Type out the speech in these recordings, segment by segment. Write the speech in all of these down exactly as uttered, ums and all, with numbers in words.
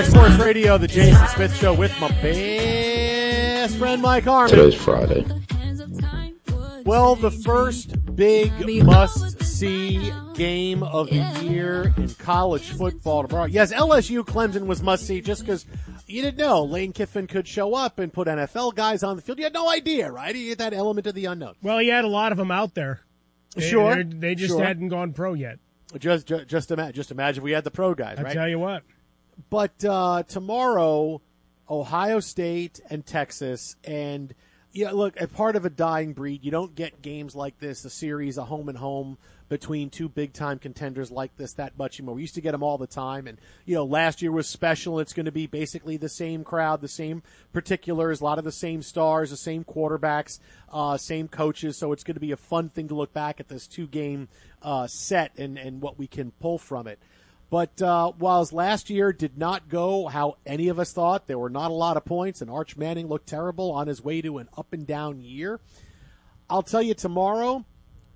Fox Sports Radio, the Jason Smith Show with my best friend Mike Harmon. Today's Friday. Well, the first big must-see game of the year in college football tomorrow. Yes, L S U Clemson was must-see just because you didn't know Lane Kiffin could show up and put N F L guys on the field. You had no idea, right? You had that element of the unknown. Well, he had a lot of them out there. They, sure. They just sure. hadn't gone pro yet. Just, just, just, imagine, just imagine we had the pro guys, I right? tell you what. But uh, tomorrow, Ohio State and Texas, and yeah, look, a part of a dying breed. You don't get games like this, a series, a home and home between two big-time contenders like this that much anymore. We used to get them all the time, and you know, last year was special. It's going to be basically the same crowd, the same particulars, a lot of the same stars, the same quarterbacks, uh, same coaches. So it's going to be a fun thing to look back at this two-game uh, set and, and what we can pull from it. But uh, whilst last year did not go how any of us thought, there were not a lot of points, and Arch Manning looked terrible on his way to an up-and-down year. I'll tell you tomorrow,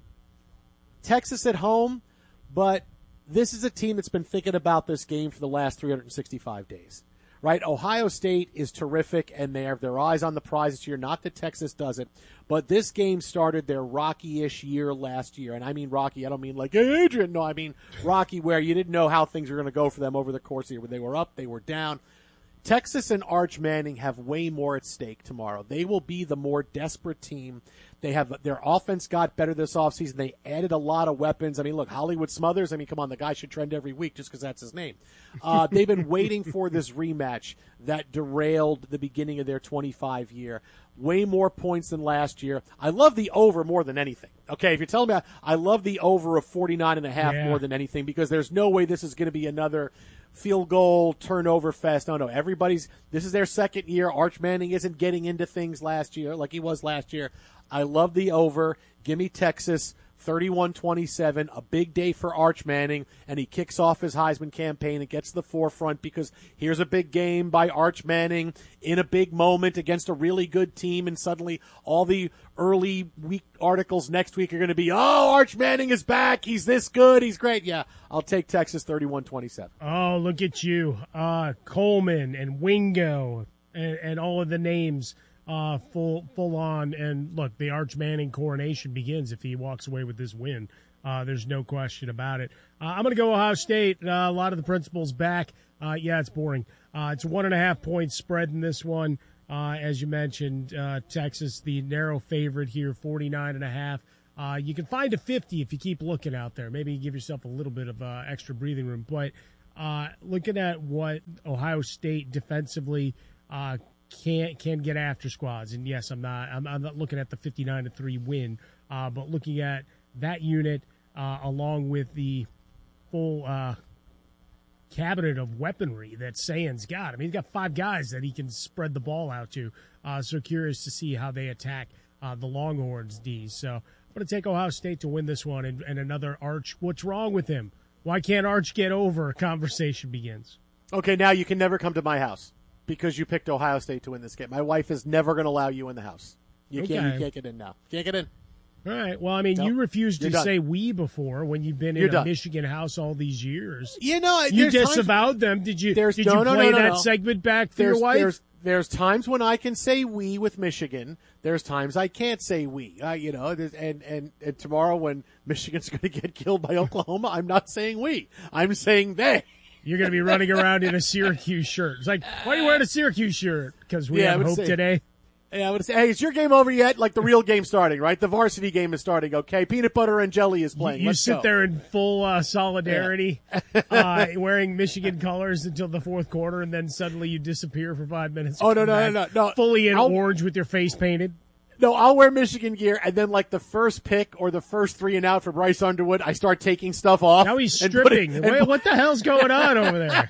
Texas at home, but this is a team that's been thinking about this game for the last three hundred sixty-five days, right? Ohio State is terrific, and they have their eyes on the prize this year. Not that Texas doesn't, but this game started their rocky-ish year last year. And I mean rocky, I don't mean like, hey, Adrian. No, I mean rocky where you didn't know how things were going to go for them over the course of the year. When they were up, they were down. Texas and Arch Manning have way more at stake tomorrow. They will be the more desperate team. They have their offense got better this offseason. They added a lot of weapons. I mean, look, Hollywood Smothers. I mean, come on, the guy should trend every week just because that's his name. Uh, they've been waiting for this rematch that derailed the beginning of their twenty-five year. Way more points than last year. I love the over more than anything. Okay, if you're telling me I, I love the over of forty-nine and a half yeah. more than anything because there's no way this is going to be another field goal turnover fest. No, no, everybody's – this is their second year. Arch Manning isn't getting into things last year like he was last year. I love the over. Give me Texas, thirty-one twenty-seven, a big day for Arch Manning, and he kicks off his Heisman campaign and gets to the forefront because here's a big game by Arch Manning in a big moment against a really good team, and suddenly all the early week articles next week are going to be, oh, Arch Manning is back. He's this good. He's great. Yeah, I'll take Texas thirty-one twenty-seven. Oh, look at you. Uh, Coleman and Wingo and, and all of the names. Uh, full, full on, and look, the Arch Manning coronation begins if he walks away with this win. Uh, there's no question about it. Uh, I'm going to go Ohio State. Uh, a lot of the principals back. Uh, yeah, it's boring. Uh, it's one and a half point spread in this one. Uh, as you mentioned, uh, Texas, the narrow favorite here, forty-nine and a half. Uh, you can find a fifty if you keep looking out there. Maybe you give yourself a little bit of uh, extra breathing room. But uh, looking at what Ohio State defensively uh, can can get after squads, and yes, I'm not I'm, I'm not looking at the fifty-nine to three win, uh, but looking at that unit uh, along with the full uh, cabinet of weaponry that Sayan's got. I mean, he's got five guys that he can spread the ball out to. Uh, so curious to see how they attack uh, the Longhorns D. So I'm going to take Ohio State to win this one, and, and another Arch. What's wrong with him? Why can't Arch get over? A conversation begins. Okay, now you can never come to my house because you picked Ohio State to win this game. My wife is never going to allow you in the house. You okay. can't. You can't get in now. Can't get in. All right. Well, I mean, no, you refused to done. say "we" before when you've been in you're a done. Michigan house all these years. You know, you disavowed times, them. Did you? Did no, you no, no, play no, that no. segment back for there's, your wife? There's, there's times when I can say "we" with Michigan. There's times I can't say "we." Uh, you know, and, and and tomorrow when Michigan's going to get killed by Oklahoma, I'm not saying "we." I'm saying "they." You're going to be running around in a Syracuse shirt. It's like, why are you wearing a Syracuse shirt? Because we yeah, have hope say, today. Yeah, I would say, hey, is your game over yet? Like the real game starting, right? The varsity game is starting, okay? Peanut butter and jelly is playing. You, you Let's sit go. there in full uh, solidarity, yeah. uh, wearing Michigan colors until the fourth quarter, and then suddenly you disappear for five minutes. Oh, no, no, no, no, no. Fully in I'll, orange with your face painted. No, I'll wear Michigan gear, and then like the first pick or the first three and out for Bryce Underwood, I start taking stuff off. Now he's stripping. It, Wait, what the hell's going on over there?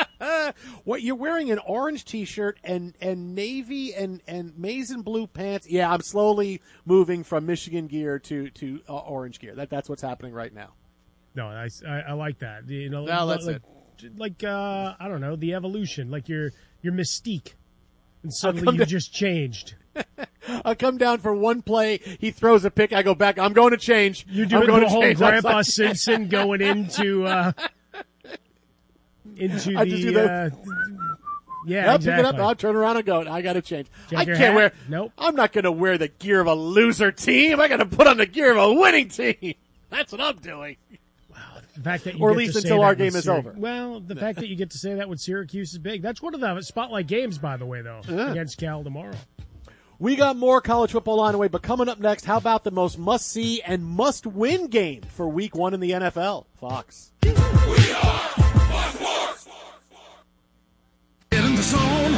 What, you're wearing an orange T-shirt and, and navy and, and maize and blue pants? Yeah, I'm slowly moving from Michigan gear to to uh, orange gear. That that's what's happening right now. No, I, I, I like that. You know, no, that's like, it. Like uh, I don't know, the evolution, like your your mystique, and suddenly you just changed. I come down for one play. He throws a pick. I go back. I'm going to change. You're doing I'm going the to whole change. Grandpa like, Simpson going into uh, into I the, just do uh, Yeah, I'll exactly. pick it up. I'll turn around and go. I got to change. Check I your can't hat. wear. Nope. I'm not going to wear the gear of a loser team. I got to put on the gear of a winning team. That's what I'm doing. The fact that you or at get least to say until that our with game is Syrac- over. Well, the fact that you get to say that with Syracuse is big. That's one of the spotlight games, by the way, though, Yeah. against Cal tomorrow. We got more college football on the way, but coming up next, how about the most must-see and must-win game for week one in the N F L? Fox. We are Fox Sports. Get in the zone,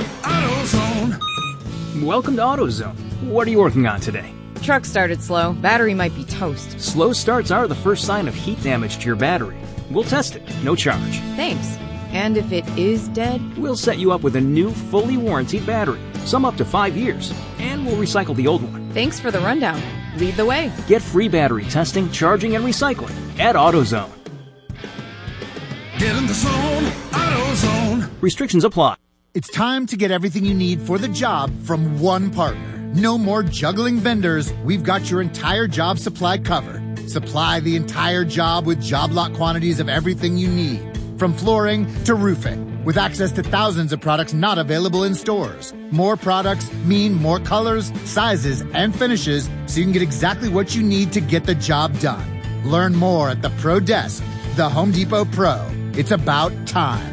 AutoZone. Welcome to AutoZone. What are you working on today? Truck started slow. Battery might be toast. Slow starts are the first sign of heat damage to your battery. We'll test it, no charge. Thanks. And if it is dead? We'll set you up with a new, fully warranted battery, some up to five years, and we'll recycle the old one. Thanks for the rundown. Lead the way. Get free battery testing, charging, and recycling at AutoZone. Get in the zone, AutoZone. Restrictions apply. It's time to get everything you need for the job from one partner. No more juggling vendors. We've got your entire job supply covered. Supply the entire job with job lot quantities of everything you need, from flooring to roofing, with access to thousands of products not available in stores. More products mean more colors, sizes, and finishes, so you can get exactly what you need to get the job done. Learn more at the Pro Desk, the Home Depot Pro. It's about time.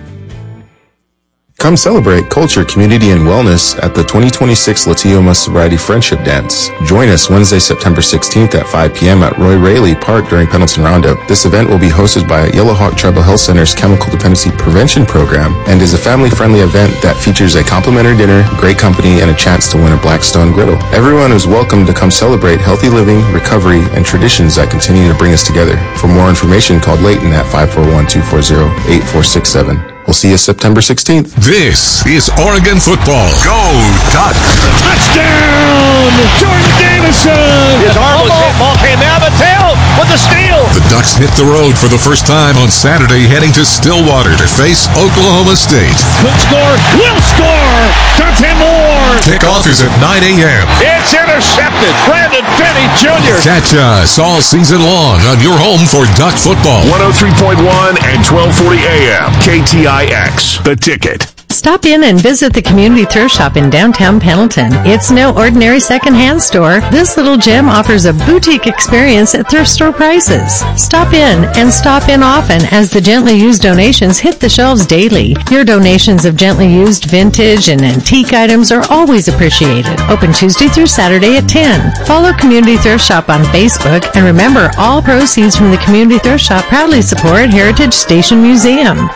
Come celebrate culture, community, and wellness at the twenty twenty-six Latioma Sobriety Friendship Dance. Join us Wednesday, September sixteenth at five p.m. at Roy Raley Park during Pendleton Roundup. This event will be hosted by Yellowhawk Tribal Health Center's Chemical Dependency Prevention Program and is a family-friendly event that features a complimentary dinner, great company, and a chance to win a Blackstone griddle. Everyone is welcome to come celebrate healthy living, recovery, and traditions that continue to bring us together. For more information, call Leighton at five four one, two four zero, eight four six seven. We'll see you September sixteenth. This is Oregon football. Go Ducks! Touchdown! Jordan Davison! His arm was hit. Ball came down the tail with the steal. The Ducks hit the road for the first time on Saturday, heading to Stillwater to face Oklahoma State. Could score, will score! Dante Moore! Kickoff is at nine a.m. It's intercepted. Brandon Finney Junior Catch us all season long on your home for Duck football. one oh three point one and twelve forty A M. K T I X, The Ticket. Stop in and visit the Community Thrift Shop in downtown Pendleton. It's no ordinary secondhand store. This little gem offers a boutique experience at thrift store prices. Stop in and stop in often as the gently used donations hit the shelves daily. Your donations of gently used vintage and antique items are always appreciated. Open Tuesday through Saturday at ten. Follow Community Thrift Shop on Facebook, and remember, all proceeds from the Community Thrift Shop proudly support Heritage Station Museum.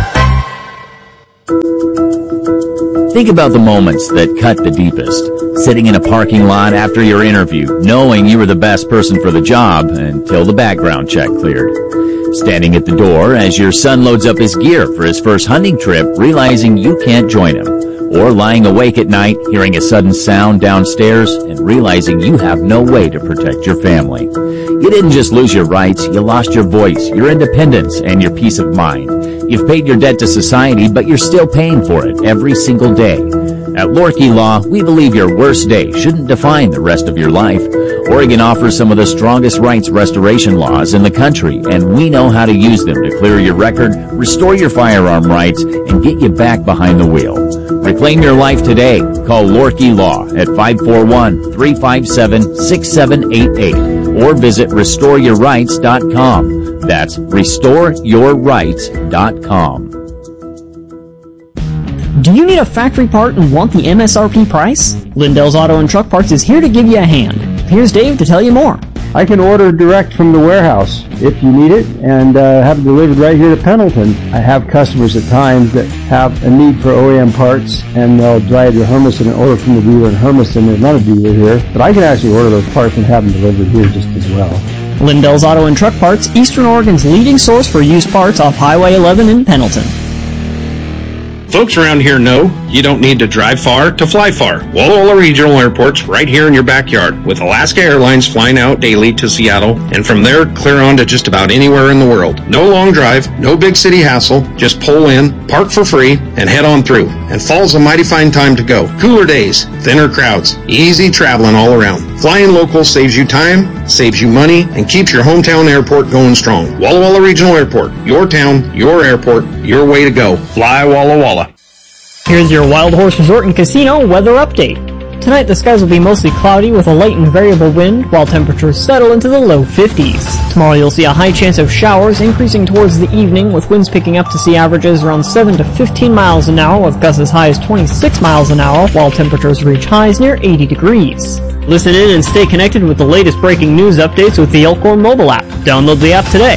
Think about the moments that cut the deepest. Sitting in a parking lot after your interview, knowing you were the best person for the job until the background check cleared. Standing at the door as your son loads up his gear for his first hunting trip, realizing you can't join him. Or lying awake at night, hearing a sudden sound downstairs and realizing you have no way to protect your family. You didn't just lose your rights, you lost your voice, your independence, and your peace of mind. You've paid your debt to society, but you're still paying for it every single day. At Lorkey Law, we believe your worst day shouldn't define the rest of your life. Oregon offers some of the strongest rights restoration laws in the country, and we know how to use them to clear your record, restore your firearm rights, and get you back behind the wheel. Reclaim your life today. Call Lorkey Law at five four one, three five seven, six seven eight eight or visit restore your rights dot com. That's restore your rights dot com. Do you need a factory part and want the M S R P price? Lindell's Auto and Truck Parts is here to give you a hand. Here's Dave to tell you more. I can order direct from the warehouse if you need it and uh, have it delivered right here to Pendleton. I have customers at times that have a need for O E M parts and they'll drive to Hermiston and order from the dealer in Hermiston. There's not a dealer here, but I can actually order those parts and have them delivered here just as well. Lindell's Auto and Truck Parts, Eastern Oregon's leading source for used parts off Highway eleven in Pendleton. Folks around here know you don't need to drive far to fly far. Walla Walla Regional Airport's right here in your backyard, with Alaska Airlines flying out daily to Seattle, and from there clear on to just about anywhere in the world. No long drive, no big city hassle, just pull in, park for free, and head on through. And fall's a mighty fine time to go. Cooler days, thinner crowds, easy traveling all around. Flying local saves you time, saves you money, and keeps your hometown airport going strong. Walla Walla Regional Airport, your town, your airport, your way to go. Fly Walla Walla. Here's your Wild Horse Resort and Casino weather update. Tonight the skies will be mostly cloudy with a light and variable wind, while temperatures settle into the low fifties. Tomorrow you'll see a high chance of showers increasing towards the evening, with winds picking up to see averages around seven to fifteen miles an hour, with gusts as high as twenty-six miles an hour, while temperatures reach highs near eighty degrees. Listen in and stay connected with the latest breaking news updates with the Elkhorn mobile app. Download the app today.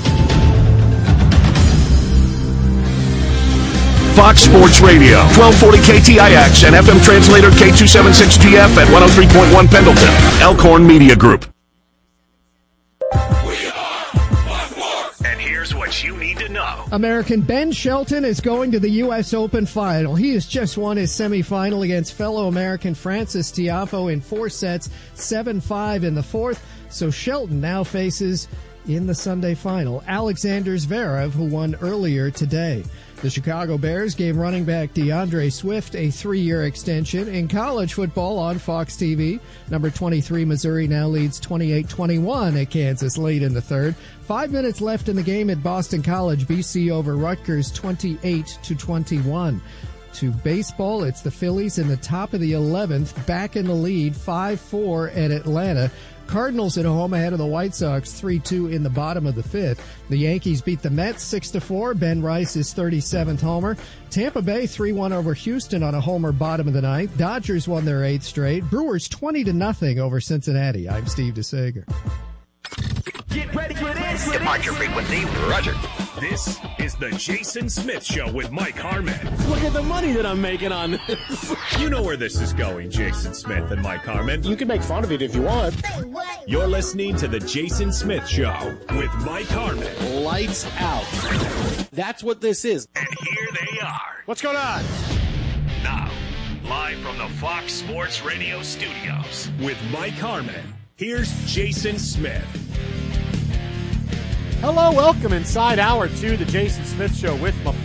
Fox Sports Radio, twelve forty K T I X and F M translator K two seventy-six G F at one oh three point one Pendleton. Elkhorn Media Group. And here's what you need to know. American Ben Shelton is going to the U S Open final. He has just won his semifinal against fellow American Francis Tiafoe in four sets, seven five in the fourth. So Shelton now faces, in the Sunday final, Alexander Zverev, who won earlier today. The Chicago Bears gave running back DeAndre Swift a three-year extension. In college football on Fox T V, number twenty-three Missouri now leads twenty-eight twenty-one at Kansas late in the third. Five minutes left in the game at Boston College. B C over Rutgers twenty-eight to twenty-one. To baseball, it's the Phillies in the top of the eleventh, back in the lead, five four at Atlanta. Cardinals at home ahead of the White Sox three two in the bottom of the fifth. The Yankees beat the Mets six to four. Ben Rice's thirty-seventh homer. Tampa Bay three one over Houston on a homer bottom of the ninth. Dodgers won their eighth straight. Brewers twenty to nothing over Cincinnati. I'm Steve DeSager. Get ready for this. Depart your frequency. Roger. This is the Jason Smith Show with Mike Harmon. Look at the money that I'm making on this. You know where this is going, Jason Smith and Mike Harmon. You can make fun of it if you want. You're listening to the Jason Smith Show with Mike Harmon. Lights out. That's what this is. And here they are. What's going on? Now, live from the Fox Sports Radio studios with Mike Harmon. Here's Jason Smith. Hello, welcome inside hour two, the Jason Smith Show with my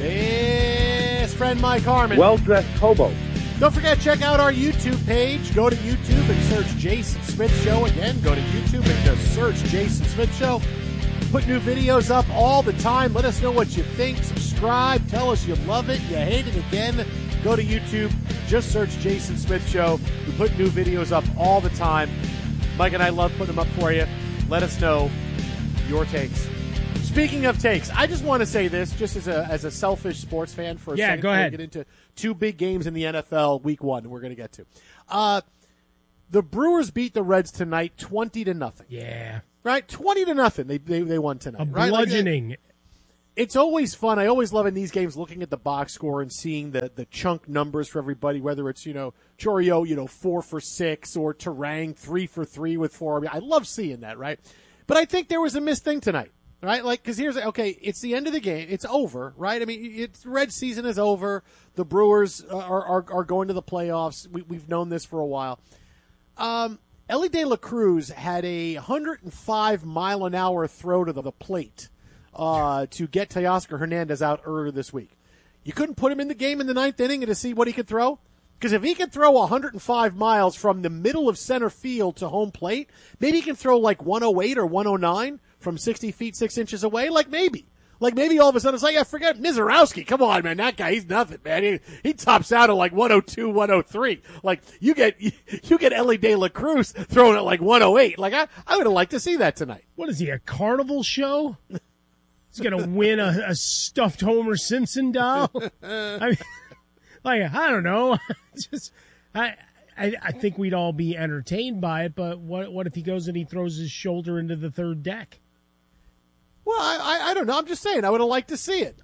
best friend Mike Harmon. Well-dressed hobo. Don't forget, check out our YouTube page. Go to YouTube and search Jason Smith Show. Again, go to YouTube and just search Jason Smith Show. Put new videos up all the time. Let us know what you think. Subscribe. Tell us you love it. You hate it again. Go to YouTube. Just search Jason Smith Show. We put new videos up all the time. Mike and I love putting them up for you. Let us know your takes. Speaking of takes, I just want to say this, just as a as a selfish sports fan for a yeah, second. go ahead. Get into two big games in the N F L week one. We're going to get to. Uh, the Brewers beat the Reds tonight, twenty to nothing. Yeah, right, twenty to nothing. They they they won tonight. A right? bludgeoning. Like, it's always fun. I always love in these games looking at the box score and seeing the, the chunk numbers for everybody, whether it's, you know, Chourio, you know, four for six, or Terang, three for three with four. I love seeing that, right? But I think there was a missed thing tonight. Right, like, because here's, okay, it's the end of the game. It's over, right? I mean, it's Red season is over. The Brewers are are, are going to the playoffs. We, we've known this for a while. Um, Elly De La Cruz had a one hundred five mile an hour throw to the, the plate uh, to get Teoscar Hernandez out earlier this week. You couldn't put him in the game in the ninth inning and to see what he could throw? Because if he can throw one hundred five miles from the middle of center field to home plate, maybe he can throw like one oh eight or one oh nine from sixty feet, six inches away. Like maybe. Like maybe all of a sudden it's like, yeah, forget Mizorowski. Come on, man. That guy, he's nothing, man. He, he tops out at like one oh two, one oh three. Like you get you get Elly De La Cruz throwing at like one oh eight. Like I, I would have liked to see that tonight. What is he, a carnival show? He's going to win a, a stuffed Homer Simpson doll? I mean, like, I don't know. Just, I, I, I think we'd all be entertained by it, but what, what if he goes and he throws his shoulder into the third deck? Well, I, I, I don't know. I'm just saying, I would have liked to see it.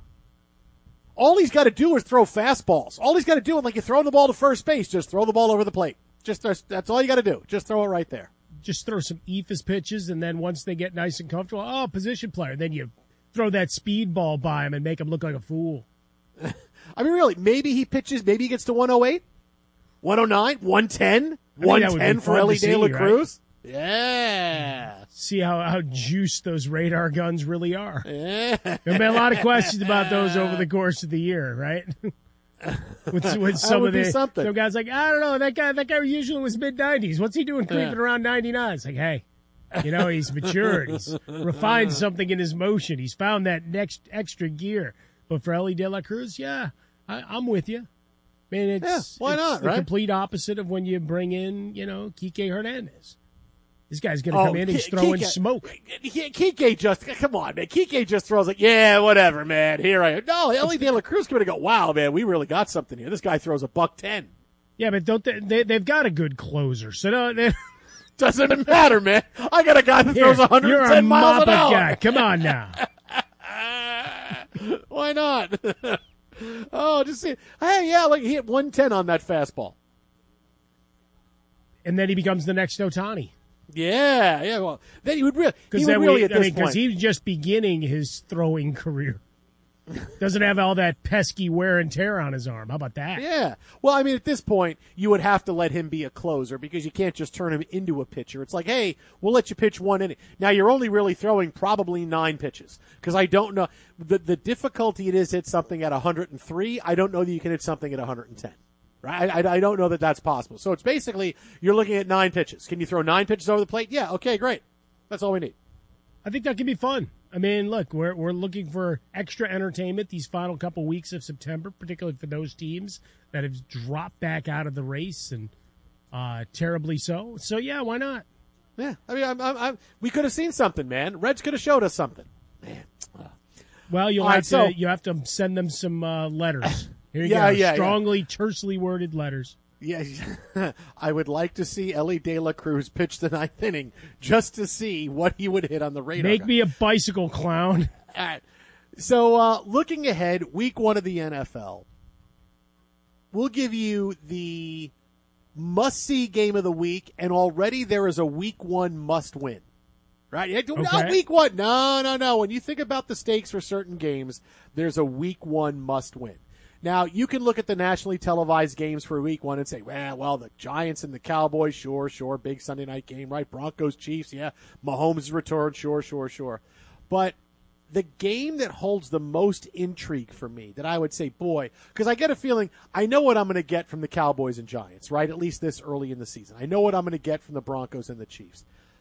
All he's got to do is throw fastballs. All he's got to do, like you're throwing the ball to first base, just throw the ball over the plate. Just that's all you got to do. Just throw it right there. Just throw some eephus pitches, and then once they get nice and comfortable, oh, position player. Then you throw that speed ball by him and make him look like a fool. I mean, really, maybe he pitches, maybe he gets to one oh eight, one oh nine, one ten, one ten for Elly De La Cruz. Right? Yeah. See how, how juiced those radar guns really are. Yeah. There have been a lot of questions about those over the course of the year, right? with, with some of the something. Some guys like, I don't know, that guy that guy usually was mid nineties. What's he doing creeping yeah. around ninety-nine? It's like, hey, you know, he's matured. He's refined something in his motion. He's found that next extra gear. But for Elly De La Cruz, yeah, I, I'm with you. I mean, it's, yeah, why it's not, the right? complete opposite of when you bring in, you know, Kike Hernandez. This guy's going to Oh, come in and he's K- throwing Kike- smoke. Kike just, come on, man. Kike just throws like, yeah, whatever, man. Here I am. No, Ellie De La Cruz going to go, wow, man, we really got something here. This guy throws a buck ten. Yeah, but don't they, they, they've got a good closer. So no, they, doesn't matter, man. I got a guy that Here, throws one hundred ten you're a miles an mop-up hour. guy. Come on now. Why not? Oh, just see. Hey, yeah, like he hit one ten on that fastball. And then he becomes the next Ohtani. Yeah, yeah. Well, then he would really, he would then really we, at I this mean, because point. he's just beginning his throwing career. Doesn't have all that pesky wear and tear on his arm. How about that? Yeah. Well, I mean, at this point, you would have to let him be a closer because you can't just turn him into a pitcher. It's like, hey, we'll let you pitch one inning. Now, you're only really throwing probably nine pitches because I don't know. The, the difficulty it is hit something at one hundred three. I don't know that you can hit something at one hundred ten. Right? I, I, I don't know that that's possible. So it's basically you're looking at nine pitches. Can you throw nine pitches over the plate? Yeah. Okay, great. That's all we need. I think that could be fun. I mean, look, we're we're looking for extra entertainment these final couple weeks of September, particularly for those teams that have dropped back out of the race and uh, terribly so. So yeah, why not? Yeah, I mean, I'm, I'm, I'm, we could have seen something, man. Reds could have showed us something, man. Well, you'll All have right, to so- you have to send them some uh, letters. Here you Yeah, go, yeah, yeah. strongly, tersely worded letters. Yeah, I would like to see Ellie De La Cruz pitch the ninth inning just to see what he would hit on the radar. Make gun. me a bicycle clown. All right. So, uh, looking ahead, week one of the N F L, we'll give you the must-see game of the week, and already there is a week one must-win. Right? Yeah, Not Okay. week one. No, no, no. When you think about the stakes for certain games, there's a week one must-win. Now, you can look at the nationally televised games for week one and say, well, well, the Giants and the Cowboys, sure, sure, big Sunday night game, right? Broncos, Chiefs, yeah. Mahomes' return, sure, sure, sure. But the game that holds the most intrigue for me, that I would say, boy, because I get a feeling, I know what I'm going to get from the Cowboys and Giants, right? At least this early in the season. I know what I'm going to get from the Broncos and the Chiefs.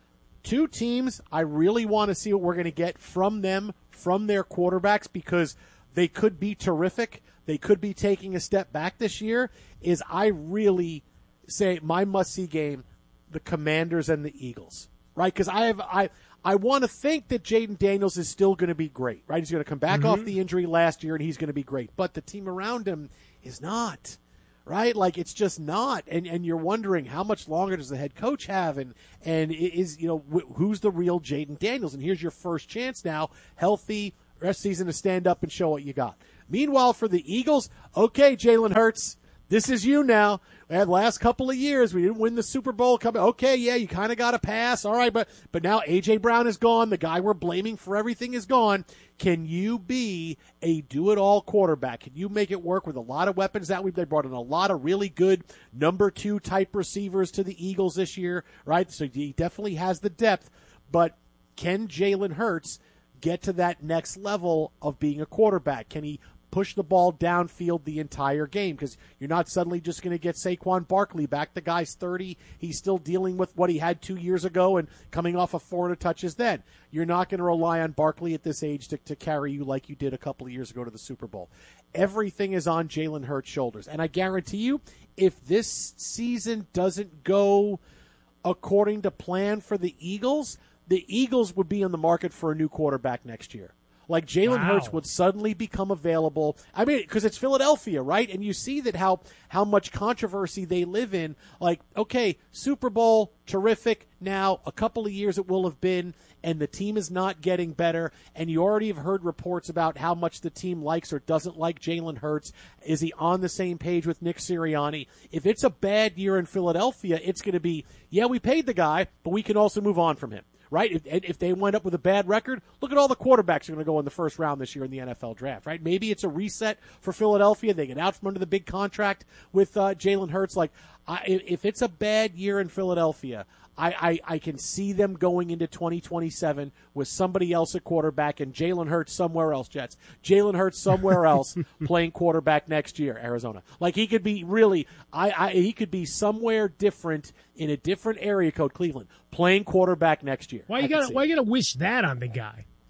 Two teams, I really want to see what we're going to get from them, from their quarterbacks, because they could be terrific. They could be taking a step back this year, is I really say my must-see game, the Commanders and the Eagles, right? Because I have I I want to think that Jaden Daniels is still going to be great, right? He's going to come back Mm-hmm. off the injury last year, and he's going to be great. But the team around him is not, right? Like, it's just not. And and you're wondering, how much longer does the head coach have? And, and is, you know, wh- who's the real Jaden Daniels? And here's your first chance now, healthy, rest season to stand up and show what you got. Meanwhile, for the Eagles, okay, Jalen Hurts, this is you now. We had the last couple of years, we didn't win the Super Bowl. Coming, okay, yeah, you kind of got a pass, all right, but but now A J Brown is gone. The guy we're blaming for everything is gone. Can you be a do-it-all quarterback? Can you make it work with a lot of weapons that we've? They brought in a lot of really good number two type receivers to the Eagles this year, right? So he definitely has the depth, but can Jalen Hurts get to that next level of being a quarterback? Can he push the ball downfield the entire game? Because you're not suddenly just going to get Saquon Barkley back. The guy's thirty. He's still dealing with what he had two years ago and coming off of four hundred touches then. You're not going to rely on Barkley at this age to, to carry you like you did a couple of years ago to the Super Bowl. Everything is on Jalen Hurts' shoulders. And I guarantee you, if this season doesn't go according to plan for the Eagles, the Eagles would be on the market for a new quarterback next year. Like, Jalen Wow. Hurts would suddenly become available. I mean, because it's Philadelphia, right? And you see that how how much controversy they live in. Like, okay, Super Bowl, terrific. Now, a couple of years it will have been, and the team is not getting better. And you already have heard reports about how much the team likes or doesn't like Jalen Hurts. Is he on the same page with Nick Sirianni? If it's a bad year in Philadelphia, it's going to be, yeah, we paid the guy, but we can also move on from him. Right? If, if they wind up with a bad record, look at all the quarterbacks who are going to go in the first round this year in the N F L draft, right? Maybe it's a reset for Philadelphia. They get out from under the big contract with uh, Jalen Hurts. Like, I, if it's a bad year in Philadelphia, I, I, I can see them going into twenty twenty-seven with somebody else at quarterback and Jalen Hurts somewhere else, Jets. Jalen Hurts somewhere else playing quarterback next year, Arizona. Like, he could be really, I, I he could be somewhere different in a different area code, Cleveland, playing quarterback next year. Why you I can gotta see why it. you gotta wish that on the guy?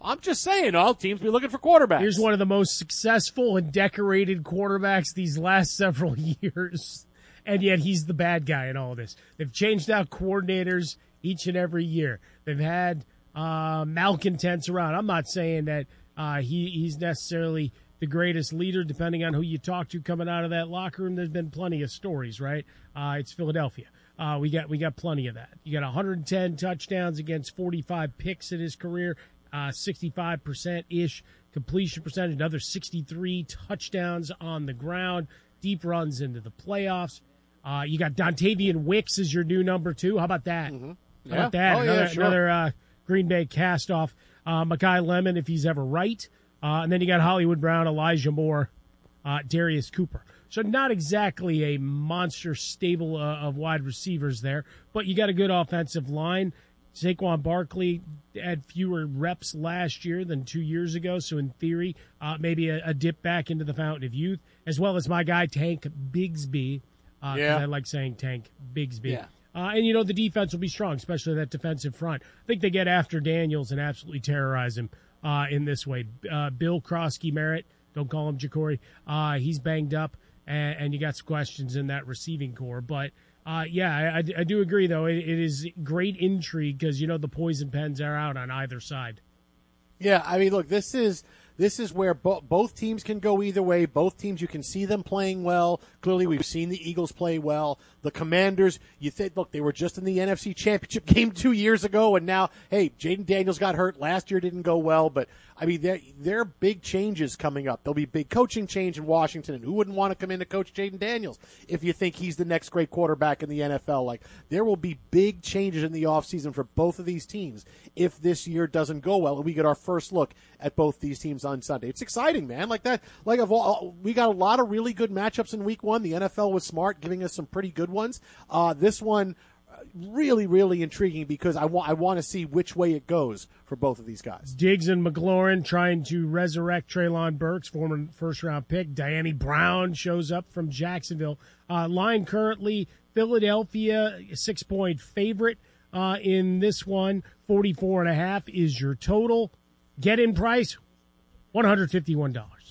I'm just saying, all teams be looking for quarterbacks. Here's one of the most successful and decorated quarterbacks these last several years, and yet he's the bad guy in all of this. They've changed out coordinators each and every year. They've had uh, malcontents around. I'm not saying that uh, he, he's necessarily the greatest leader, depending on who you talk to coming out of that locker room. There's been plenty of stories, right? Uh, it's Philadelphia. Uh, we got we got plenty of that. You got one hundred ten touchdowns against forty-five picks in his career, uh, sixty-five percent-ish completion percentage, another sixty-three touchdowns on the ground, deep runs into the playoffs. Uh, you got Dontavian Wicks as your new number two. How about that? Mm-hmm. How Yeah. about that? Oh, another yeah, sure. another uh, Green Bay cast-off. Uh, Mekhi Lemon, if he's ever right. Uh, and then you got Hollywood Brown, Elijah Moore, uh, Darius Cooper. So not exactly a monster stable uh, of wide receivers there, but you got a good offensive line. Saquon Barkley had fewer reps last year than two years ago, so in theory, uh, maybe a, a dip back into the fountain of youth, as well as my guy Tank Bigsby. Uh, 'cause Yeah. I like saying Tank Bigsby. Yeah. Uh, and, you know, the defense will be strong, especially that defensive front. I think they get after Daniels and absolutely terrorize him uh, in this way. Uh, Bill Krosky-Merritt, don't call him Jacory, uh, he's banged up, and, and you got some questions in that receiving core. But, uh, yeah, I, I, I do agree, though. It, it is great intrigue because, you know, the poison pens are out on either side. Yeah, I mean, look, this is this is where bo- both teams can go either way. Both teams, you can see them playing well. Clearly, we've seen the Eagles play well. The Commanders, you think, look, they were just in the N F C Championship game two years ago, and now, hey, Jaden Daniels got hurt last year, didn't go well, but I mean, there there are big changes coming up. There'll be big coaching change in Washington, and who wouldn't want to come in to coach Jaden Daniels if you think he's the next great quarterback in the N F L? Like, there will be big changes in the offseason for both of these teams if this year doesn't go well, and we get our first look at both these teams on Sunday. It's exciting, man. Like that, like of all, we got a lot of really good matchups in week one. The N F L was smart, giving us some pretty good ones. Uh, this one, really, really intriguing because I want I want to see which way it goes for both of these guys. Diggs and McLaurin trying to resurrect Treylon Burks, former first-round pick. Diane Brown shows up from Jacksonville. Uh, line currently, Philadelphia, six-point favorite uh, in this one. forty-four and a half is your total. Get-in price, one hundred fifty-one dollars.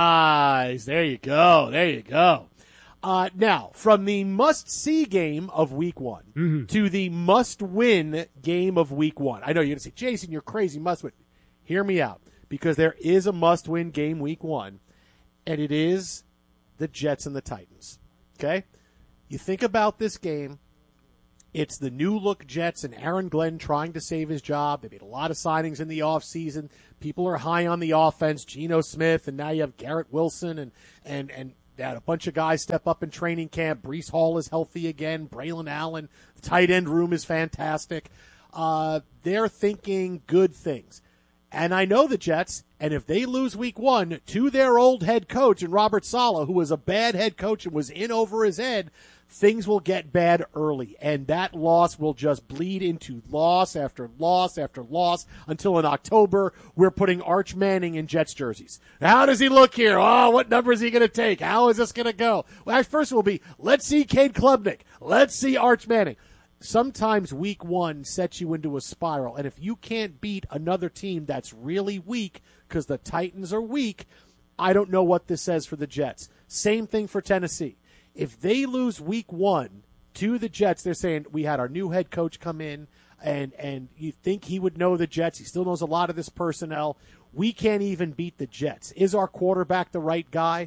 Nice. There you go. There you go. Uh, now, from the must-see game of week one mm-hmm. to the must-win game of week one. I know you're going to say, Jason, you're crazy, must-win. Hear me out, because there is a must-win game week one, and it is the Jets and the Titans. Okay? You think about this game, it's the new-look Jets and Aaron Glenn trying to save his job. They made a lot of signings in the offseason. People are high on the offense, Geno Smith, and now you have Garrett Wilson and and and they had a bunch of guys step up in training camp. Breece Hall is healthy again. Braylon Allen, the tight end room is fantastic. Uh, they're thinking good things. And I know the Jets, and if they lose week one to their old head coach and Robert Saleh, who was a bad head coach and was in over his head, things will get bad early, and that loss will just bleed into loss after loss after loss until in October we're putting Arch Manning in Jets jerseys. How does he look here? Oh, what number is he going to take? How is this going to go? Well, first it will be, let's see Cade Klubnik. Let's see Arch Manning. Sometimes week one sets you into a spiral, and if you can't beat another team that's really weak because the Titans are weak, I don't know what this says for the Jets. Same thing for Tennessee. If they lose week one to the Jets, they're saying we had our new head coach come in, and, and you think he would know the Jets. He still knows a lot of this personnel. We can't even beat the Jets. Is our quarterback the right guy?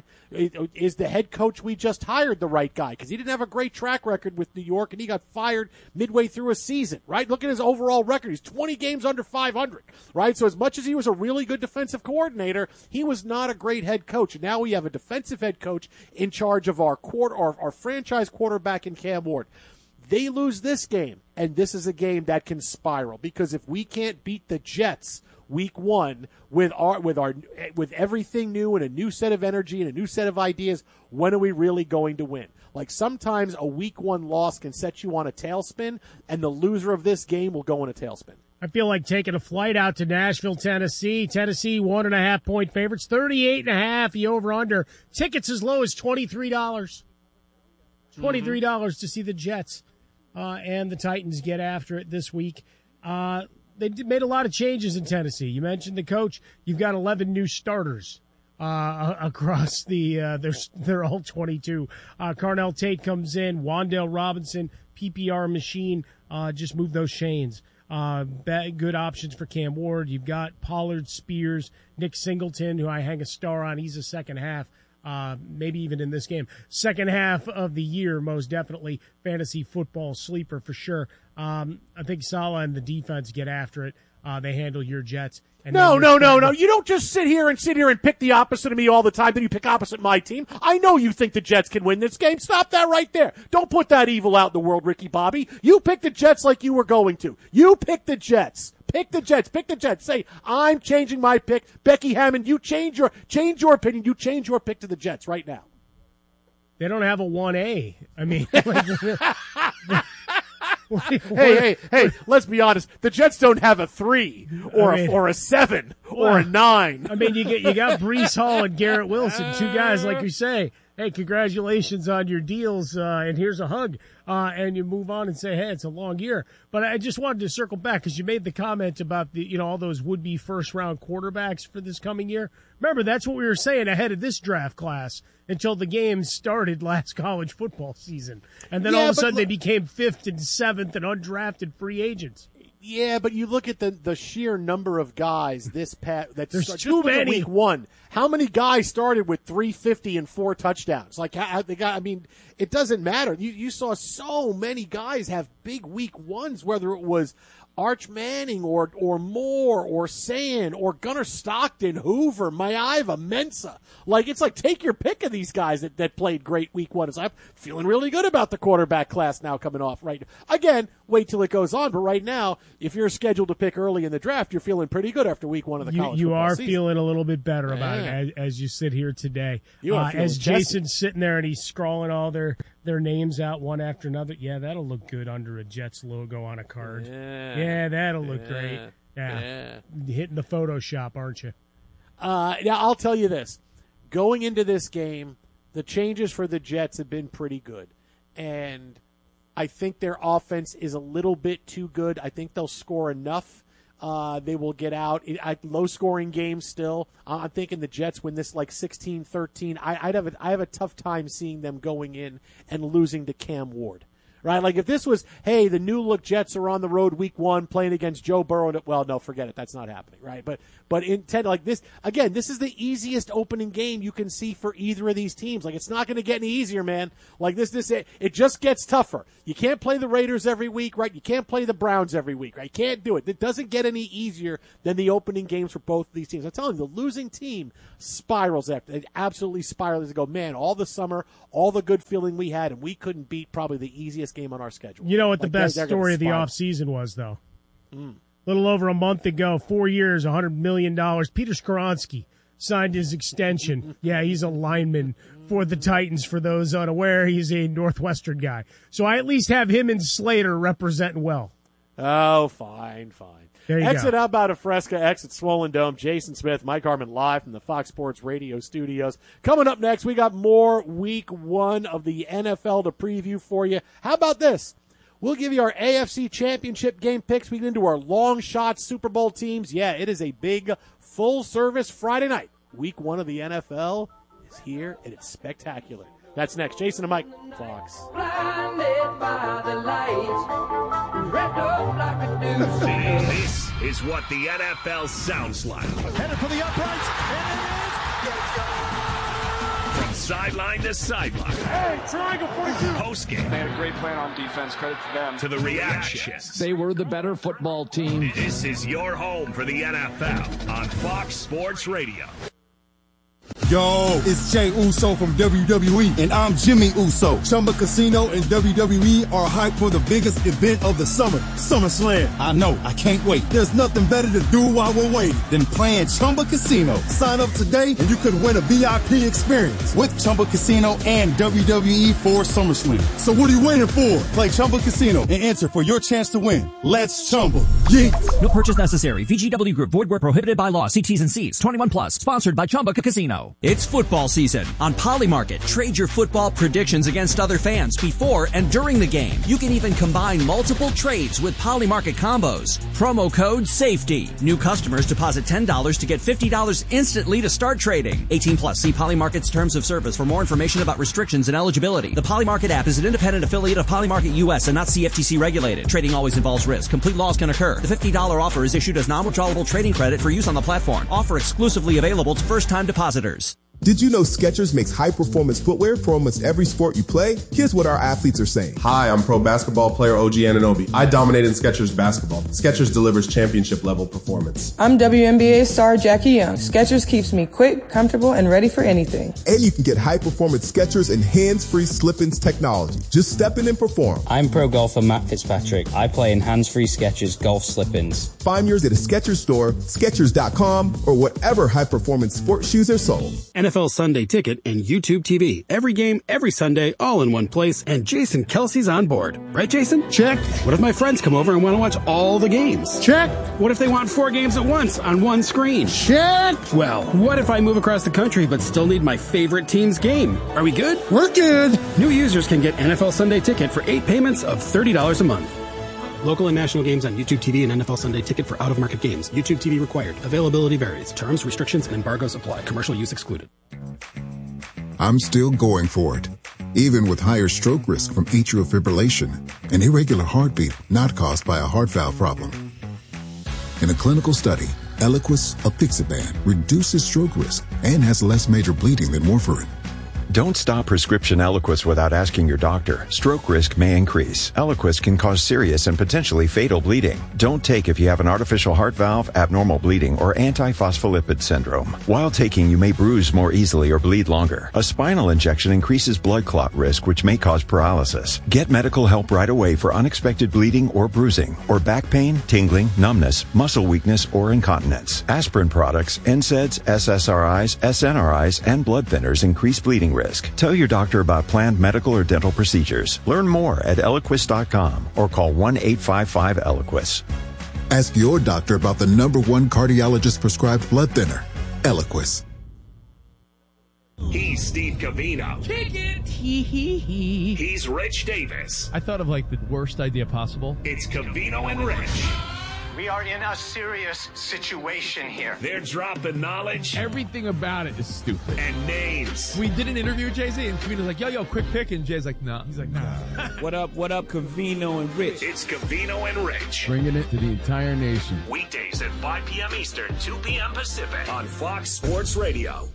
Is the head coach we just hired the right guy? Because he didn't have a great track record with New York, and he got fired midway through a season, right? Look at his overall record. He's twenty games under five hundred, right? So as much as he was a really good defensive coordinator, he was not a great head coach. And now we have a defensive head coach in charge of our, quarter, our, our franchise quarterback in Cam Ward. They lose this game, and this is a game that can spiral, because if we can't beat the Jets week one with our with our with everything new and a new set of energy and a new set of ideas, when are we really going to win? Like, sometimes a week one loss can set you on a tailspin, and the loser of this game will go in a tailspin. I feel like taking a flight out to Nashville, Tennessee. Tennessee, one and a half point favorites, thirty-eight and a half, the over-under. Tickets as low as twenty-three dollars. twenty-three dollars mm-hmm. to see the Jets uh, and the Titans get after it this week. Uh, they did, made a lot of changes in Tennessee. You mentioned the coach. You've got eleven new starters uh, across the. Uh, they're they're all twenty-two. Uh, Carnell Tate comes in. Wan'Dale Robinson, P P R machine. Uh, just move those chains. Uh, good options for Cam Ward. You've got Pollard, Spears, Nick Singleton, who I hang a star on. He's a second half. Uh, maybe even in this game. Second half of the year, most definitely, fantasy football sleeper for sure. Um, I think Saleh and the defense get after it. Uh, they handle your Jets. And no, no, no, no. You don't just sit here and sit here and pick the opposite of me all the time. Then you pick opposite my team. I know you think the Jets can win this game. Stop that right there. Don't put that evil out in the world, Ricky Bobby. You pick the Jets like you were going to. You pick the Jets. Pick the Jets. Pick the Jets. Say, I'm changing my pick. Becky Hammond, you change your change your opinion. You change your pick to the Jets right now. They don't have a one A. I mean, hey, hey, hey, let's be honest. The Jets don't have a three or I mean, a, or a seven well, or a nine. I mean, you get you got Breece Hall and Garrett Wilson, two guys, like you say, hey, congratulations on your deals, uh, and here's a hug. Uh, and you move on and say, hey, it's a long year. But I just wanted to circle back because you made the comment about the, you know, all those would-be first-round quarterbacks for this coming year. Remember, that's what we were saying ahead of this draft class until the games started last college football season. And then yeah, all of a sudden look, they became fifth and seventh and undrafted free agents. Yeah, but you look at the, the sheer number of guys this pat that's There's start, too many. Week one. How many guys started with three fifty and four touchdowns? Like how, they got. I mean, it doesn't matter. You you saw so many guys have big week ones, whether it was Arch Manning or or Moore or Sand or Gunnar Stockton, Hoover, Maiava, Mensah. Like it's like take your pick of these guys that, that played great week one. So I'm feeling really good about the quarterback class now coming off right again. Wait till it goes on, but right now, if you're scheduled to pick early in the draft, you're feeling pretty good after week one of the you, college you football are season. feeling a little bit better about Yeah. it as, as you sit here today. You are uh, feeling as tested. Jason's sitting there and he's scrawling all their, their names out one after another. Yeah, that'll look good under a Jets logo on a card. Yeah, yeah that'll look yeah. great. Yeah. yeah. Hitting the Photoshop, aren't you? Uh, now, I'll tell you this. Going into this game, the changes for the Jets have been pretty good. And I think their offense is a little bit too good. I think they'll score enough. Uh, they will get out. I, low-scoring game still. Uh, I'm thinking the Jets win this like sixteen thirteen. I, I'd have a, I have a tough time seeing them going in and losing to Cam Ward. Right? Like if this was, hey, the new look Jets are on the road week one playing against Joe Burrow. And, well, no, forget it. That's not happening. Right? But but instead, like this, again, this is the easiest opening game you can see for either of these teams. Like it's not going to get any easier, man. Like this, this, it, it just gets tougher. You can't play the Raiders every week, right? You can't play the Browns every week, right? You can't do it. It doesn't get any easier than the opening games for both of these teams. I'm telling you, the losing team spirals after. It absolutely spirals. They go, man, all the summer, all the good feeling we had, and we couldn't beat probably the easiest game on our schedule. You know what like the best they're, they're story of the spiral. offseason was, though? Mm. A little over a month ago, four years, one hundred million dollars. Peter Skoronski signed his extension. Yeah, he's a lineman for the Titans. For those unaware, he's a Northwestern guy. So I at least have him and Slater representing well. Oh, fine, fine. There you Exit go. up out of Fresca, exit Swollen Dome. Jason Smith, Mike Harmon live from the Fox Sports Radio studios. Coming up next, we got more week one of the N F L to preview for you. How about this? We'll give you our A F C Championship game picks. We get into our long shot Super Bowl teams. Yeah, it is a big full-service Friday night. Week one of the N F L is here, and it's spectacular. That's next. Jason and Mike, Fox. Blinded by the lights, wrapped up like a noose. This is what the N F L sounds like. Headed for the uprights, and it is. Let's go! From sideline to sideline. Hey, triangle forty-two. Post game. They had a great plan on defense. Credit to them. To the reactions. They were the better football team. This is your home for the N F L on Fox Sports Radio. Yo, it's Jay Uso from W W E, and I'm Jimmy Uso. Chumba Casino and W W E are hyped for the biggest event of the summer, SummerSlam. I know, I can't wait. There's nothing better to do while we're waiting than playing Chumba Casino. Sign up today and you could win a V I P experience with Chumba Casino and W W E for SummerSlam. So what are you waiting for? Play Chumba Casino and enter for your chance to win. Let's Chumba. Yeah. No purchase necessary. V G W Group. Void where prohibited by law. See T's and C's. twenty-one plus. Sponsored by Chumba Casino. It's football season. On Polymarket, trade your football predictions against other fans before and during the game. You can even combine multiple trades with Polymarket combos. Promo code SAFETY. New customers deposit ten dollars to get fifty dollars instantly to start trading. eighteen plus. See Polymarket's terms of service for more information about restrictions and eligibility. The Polymarket app is an independent affiliate of Polymarket U S and not C F T C regulated. Trading always involves risk. Complete loss can occur. The fifty dollars offer is issued as non-withdrawable trading credit for use on the platform. Offer exclusively available to first-time depositors. Did you know Skechers makes high-performance footwear for almost every sport you play? Here's what our athletes are saying. Hi, I'm pro basketball player O G Anunoby. I dominate in Skechers basketball. Skechers delivers championship-level performance. I'm W N B A star Jackie Young. Skechers keeps me quick, comfortable, and ready for anything. And you can get high-performance Skechers and hands-free slip-ins technology. Just step in and perform. I'm pro golfer Matt Fitzpatrick. I play in hands-free Skechers golf slip-ins. Find yours at a Skechers store, Skechers dot com, or whatever high-performance sports shoes are sold. N F L Sunday Ticket and YouTube T V. Every game, every Sunday, all in one place, and Jason Kelsey's on board. Right, Jason? Check. What if my friends come over and want to watch all the games? Check. What if they want four games at once on one screen? Check. Well, what if I move across the country but still need my favorite team's game? Are we good? We're good. New users can get N F L Sunday Ticket for eight payments of thirty dollars a month. Local and national games on YouTube T V and N F L Sunday Ticket for out-of-market games. YouTube T V required. Availability varies. Terms, restrictions, and embargoes apply. Commercial use excluded. I'm still going for it, even with higher stroke risk from atrial fibrillation, an irregular heartbeat not caused by a heart valve problem. In a clinical study, Eliquis apixaban reduces stroke risk and has less major bleeding than warfarin. Don't stop prescription Eliquis without asking your doctor. Stroke risk may increase. Eliquis can cause serious and potentially fatal bleeding. Don't take if you have an artificial heart valve, abnormal bleeding, or antiphospholipid syndrome. While taking, you may bruise more easily or bleed longer. A spinal injection increases blood clot risk, which may cause paralysis. Get medical help right away for unexpected bleeding or bruising, or back pain, tingling, numbness, muscle weakness, or incontinence. Aspirin products, N SAIDs, S S R Is, S N R Is, and blood thinners increase bleeding risk. Tell your doctor about planned medical or dental procedures. Learn more at Eliquis dot com or call one eight five five Eliquis. Ask your doctor about the number one cardiologist prescribed blood thinner, Eliquis. He's Steve Covino. Kick it. Hee hee hee. He's Rich Davis. I thought of like the worst idea possible. It's Covino and Rich. We are in a serious situation here. They're dropping knowledge. Everything about it is stupid. And names. We did an interview with Jay-Z, and Covino's like, yo, yo, quick pick. And Jay's like, nah. He's like, nah. What up, what up, Covino and Rich? It's Covino and Rich. Bringing it to the entire nation. Weekdays at five p.m. Eastern, two p.m. Pacific on Fox Sports Radio.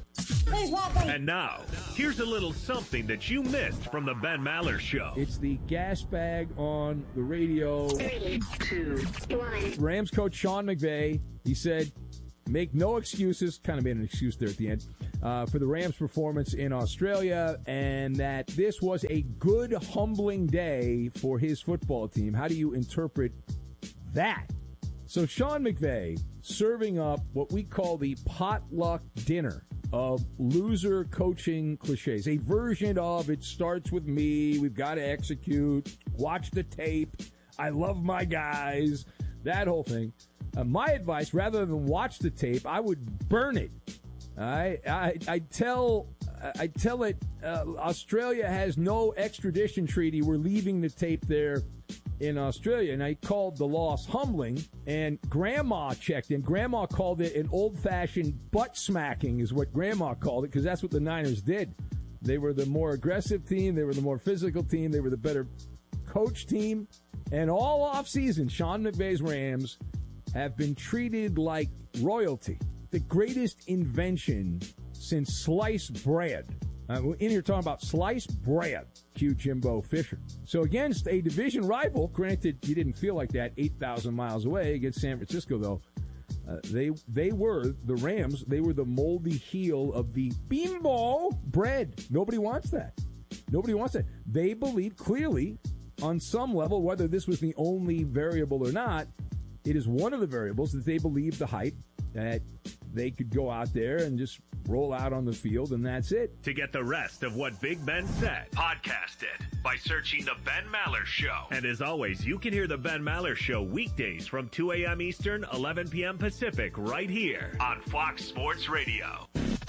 And now, here's a little something that you missed from the Ben Maller Show. It's the gas bag on the radio. Three, two, one. Rams coach Sean McVay, he said, make no excuses, kind of made an excuse there at the end, uh, for the Rams' performance in Australia, and that this was a good, humbling day for his football team. How do you interpret that? So Sean McVay serving up what we call the potluck dinner of loser coaching cliches, a version of it starts with me, we've got to execute, watch the tape, I love my guys, that whole thing. Uh, my advice, rather than watch the tape, I would burn it. I I, I tell I tell it uh, Australia has no extradition treaty. We're leaving the tape there in Australia, and I called the loss humbling, and Grandma checked in. Grandma called it an old-fashioned butt smacking is what Grandma called it, because that's what the Niners did. They were the more aggressive team. They were the more physical team. They were the better coach team. And all offseason, Sean McVay's Rams have been treated like royalty. The greatest invention since sliced bread. Uh, we're in here talking about sliced bread. Cue Jimbo Fisher. So against a division rival, granted you didn't feel like that eight thousand miles away against San Francisco, though, uh, they they were, the Rams, they were the moldy heel of the bimbo bread. Nobody wants that. Nobody wants that. They believe clearly on some level, whether this was the only variable or not, it is one of the variables that they believe the hype that they could go out there and just roll out on the field, and that's it. To get the rest of what Big Ben said, podcast it by searching The Ben Maller Show. And as always, you can hear The Ben Maller Show weekdays from two a.m. Eastern, eleven p.m. Pacific, right here on Fox Sports Radio.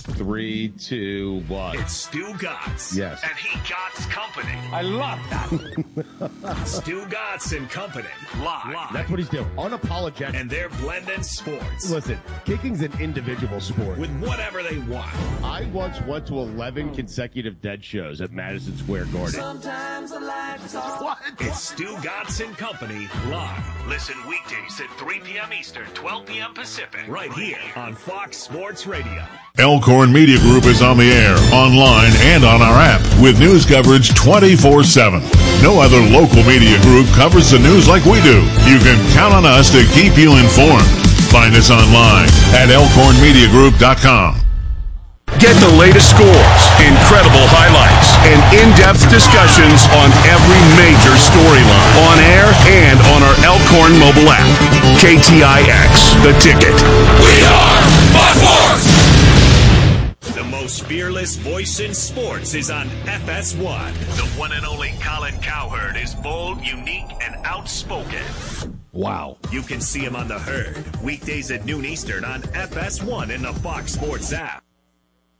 Three, two, one. It's Stu Gotts. Yes. And he Gotts Company. I love that. Stu Gotts and Company. Live. Live. That's what he's doing. Unapologetic. And they're blending sports. Listen, kicking's an individual sport. With whatever they want. I once went to eleven consecutive Dead shows at Madison Square Garden. Sometimes I like to talk. What? It's Stu Gotts and Company live. Listen weekdays at three p.m. Eastern, twelve p.m. Pacific. Right here on Fox Sports Radio. Elkhorn Media Group is on the air, online, and on our app with news coverage twenty-four seven. No other local media group covers the news like we do. You can count on us to keep you informed. Find us online at elkhorn media group dot com. Get the latest scores, incredible highlights, and in-depth discussions on every major storyline on air and on our Elkhorn mobile app. K T I X, The Ticket. We are Fox Sports! The most fearless voice in sports is on F S one. The one and only Colin Cowherd is bold, unique, and outspoken. Wow. You can see him on The Herd, weekdays at noon Eastern on F S one in the Fox Sports app.